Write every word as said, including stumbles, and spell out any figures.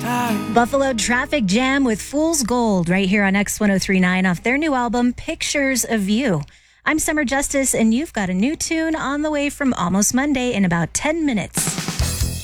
Buffalo Traffic Jam with Fool's Gold right here on X ten thirty-nine off their new album, Pictures of You. I'm Summer Justice, and you've got a new tune on the way from Almost Monday in about ten minutes.